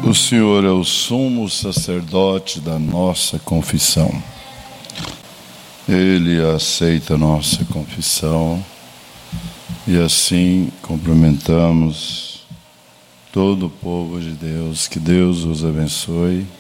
O Senhor é o sumo sacerdote da nossa confissão. Ele aceita a nossa confissão e assim cumprimentamos todo o povo de Deus. Que Deus os abençoe